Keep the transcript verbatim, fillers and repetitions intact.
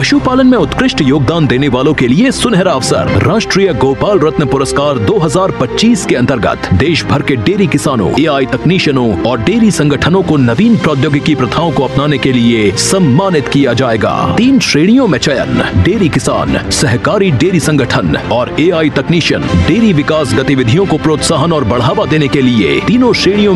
पशुपालन में उत्कृष्ट योगदान देने वालों के लिए सुनहरा अवसर। राष्ट्रीय गोपाल रत्न पुरस्कार दो हज़ार पच्चीस के अंतर्गत देश भर के डेयरी किसानों, एआई तकनीशियनों और डेयरी संगठनों को नवीन प्रौद्योगिकी प्रथाओं को अपनाने के लिए सम्मानित किया जाएगा। तीन श्रेणियों में चयन: डेयरी किसान, सहकारी डेयरी संगठन और एआई तकनीशियन। डेयरी विकास गतिविधियों को प्रोत्साहन और बढ़ावा देने के लिए तीनों श्रेणियों